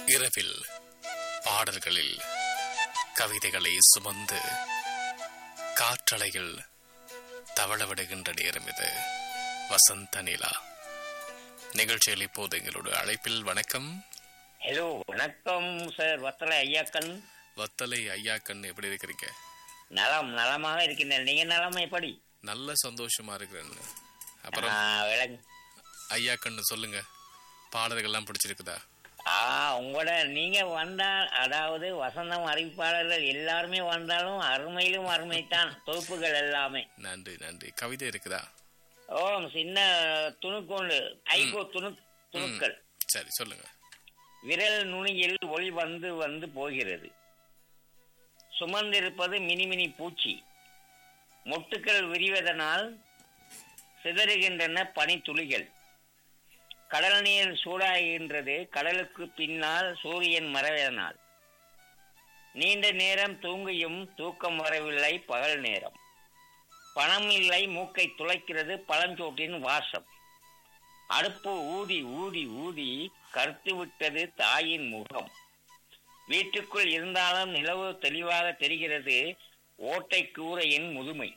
இரவில் பாடல்களில் கவிதைகளை சுமந்து காற்றலையில் தவளவிடுகின்ற நேரம் இது. வசந்த நிலா நிகழ்ச்சியில் இப்போது எங்களோட அழைப்பில். வணக்கம். ஹலோ, வணக்கம் சார். வத்தலை ஐயாக்கன். வத்தலை ஐயாக்கன், எப்படி இருக்கிறீங்க? நலமாக இருக்கின்றேன். நீங்க நலமா? எப்படி? நல்ல சந்தோஷமா இருக்கிறேன். அப்புறம் ஐயாக்கன்னு சொல்லுங்க, பாடல்கள்லாம் பிடிச்சிருக்குதா? உங்களோட நீங்க வந்தா, அதாவது வசந்தம் அறிவிப்பாளர்கள் எல்லாருமே வந்தாலும் அருமையிலும் அருமைத்தான் தொகுப்புகள் எல்லாமே. நன்றி நன்றி. கவிதை இருக்குதா? ஓ, சின்ன துணுக்கொண்டு ஐகோ துணுக்கள். சரி, சொல்லுங்க. விரல் நுனியில் ஒளி வந்து வந்து போகிறது. சுமந்திருப்பது மினிமினி பூச்சி. மொட்டுக்கள் விரிவதனால் சிதறுகின்றன பனித்துளிகள். கடல் நீர் சூடாகின்றது. கடலுக்கு பின்னால் சூரியன் மறைவதனால் நீண்ட நேரம் தூங்கியும் தூக்கம் வரவில்லை. பகல் நேரம். பணம் இல்லை, மூக்கை துளைக்கிறது பழஞ்சோட்டின் வாசம். அடுப்பு ஊதி ஊதி ஊதி கருத்து விட்டது தாயின் முகம். வீட்டுக்குள் இருந்தாலும் நிலவு தெளிவாக தெரிகிறது. ஓட்டை கூரையின் முதுமை.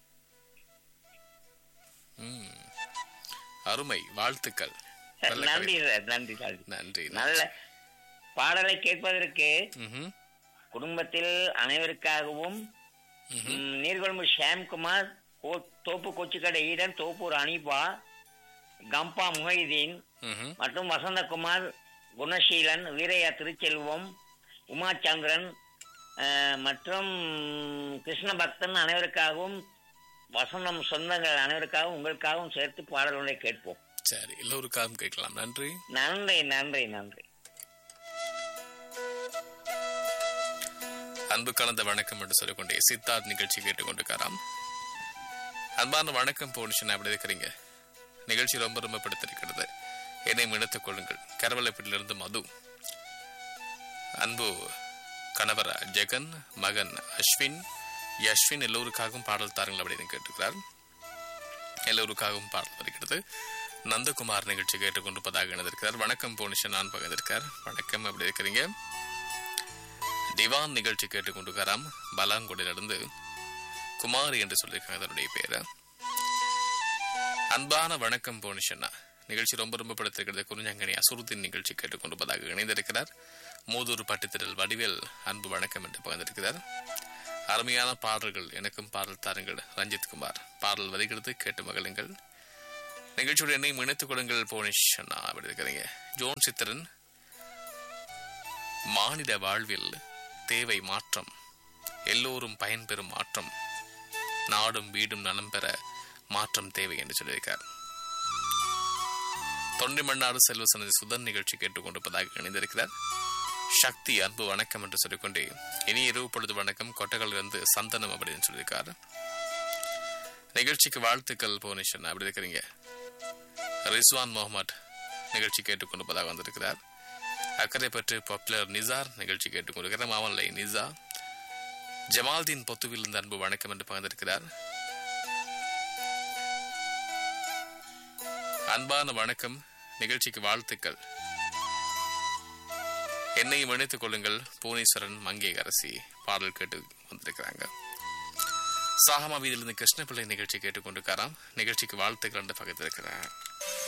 அருமை, வாழ்த்துக்கள். நன்றி நன்றி நன்றி. நல்ல பாடலை கேட்பதற்கு குடும்பத்தில் அனைவருக்காகவும் நீர்கொழும்பு ஷாம்குமார், தோப்பு கொச்சிக்கடை ஈடன், தோப்பூர் அனிபா, கம்பா முஹைதீன் மற்றும் வசந்தகுமார், குணசீலன், வீரையா திருச்செல்வம், உமாச்சந்திரன் மற்றும் கிருஷ்ண பக்தன் அனைவருக்காகவும், வசந்தம் சொந்தங்கள் அனைவருக்காகவும் உங்களுக்காகவும் சேர்த்து பாடல்களை கேட்போம். சரி, எல்லோருக்காகவும் கேட்கலாம். நன்றி நன்றி நன்றி நன்றி. அன்பு கலந்த வணக்கம் என்று சொல்லிக்கொண்டே சித்தார்த் நிகழ்ச்சி கேட்டுக்கொண்டிருக்காராம். அன்பான வணக்கம் போனிஷன், அப்படி இருக்கிறீங்க? நிகழ்ச்சி ரொம்ப ரொம்ப பிடித்திருக்கிறது. என்னை இணைத்துக் கொள்ளுங்கள். கரவலைப்பட்டிலிருந்து மது. அன்பு கணவர் ஜெகன், மகன் அஸ்வின், யஸ்வின் எல்லோருக்காகவும் பாடல் தாருங்கள் அப்படின்னு கேட்டுக்கிறார். எல்லோருக்காகவும் பாடல் வருகிறது. நந்தகுமார் நிகழ்ச்சி கேட்டுக்கொண்டிருப்பதாக இணைந்திருக்கிறார். வணக்கம் போனிஷன், நான் பகிர்ந்திருக்கார். வணக்கம், எப்படி இருக்கிறீங்க? திவான் நிகழ்ச்சி கேட்டுக்கொண்டிருக்காராம். பலாங்குடியிலிருந்து குமாரி என்று சொல்லியிருக்காங்க அதனுடைய பேரை. அன்பான வணக்கம் போனிஷன்னா, நிகழ்ச்சி ரொம்ப ரொம்ப பிடித்திருக்கிறது. குறிஞ்சங்கனி அசுருத்தின் நிகழ்ச்சி கேட்டுக்கொண்டிருப்பதாக இணைந்திருக்கிறார். மூதூர் பட்டித்திரல் வடிவேல், அன்பு வணக்கம் என்று பகிர்ந்திருக்கிறார். அருமையான பாடல்கள், எனக்கும் பாடல் தாருங்கள். ரஞ்சித் குமார், பாடல் வருகிறது, கேட்டு மகளுங்கள். நிகழ்ச்சியுடைய என்னையும் இணைத்துக் கொள்ளுங்கள் போனிஷ் அண்ணா, அப்படி இருக்கிறீங்க. ஜோன் சித்திரன், மாநில வாழ்வில் தேவை மாற்றம், எல்லோரும் பயன்பெறும் மாற்றம், நாடும் வீடும் நலம் பெற மாற்றம் தேவை என்று சொல்லியிருக்கார். தொண்டை மன்னாடு செல்வ சன்னதி சுதன் நிகழ்ச்சி கேட்டுக்கொண்டிருப்பதாக இணைந்திருக்கிறார். சக்தி, அன்பு வணக்கம் என்று சொல்லிக்கொண்டே இனி இரவு பொழுது வணக்கம், கொட்டகளிலிருந்து சந்தனம் அப்படின்னு சொல்லியிருக்காரு. நிகழ்ச்சிக்கு வாழ்த்துக்கள் போனிஷன், அப்படி இருக்கிறீங்க. ரிஸ்வான் முகமது நிகழ்ச்சி கேட்டுக்கொண்டிருப்பதாக வந்திருக்கிறார். அக்கறை பற்றி பாப்புலர் நிசார் நிகழ்ச்சி கேட்டுக்கொண்டிருக்கிறார். மாமல்லை நிசா. ஜமால்தீன் பொத்துவில் இருந்து அன்பு வணக்கம் என்று பகிர்ந்திருக்கிறார். அன்பான வணக்கம், நிகழ்ச்சிக்கு வாழ்த்துக்கள், என்னையும் இணைத்துக் கொள்ளுங்கள். பூனீஸ்வரன், மங்கேகரசி பாடல் கேட்டு வந்திருக்கிறாங்க. சாகமா வீதியிலிருந்து கிருஷ்ணபிள்ளை நிகழ்ச்சி கேட்டுக்கொண்டிருக்காராம். நிகழ்ச்சிக்கு வாழ்த்துக்கள் என்று பகிர்ந்திருக்கிறார்.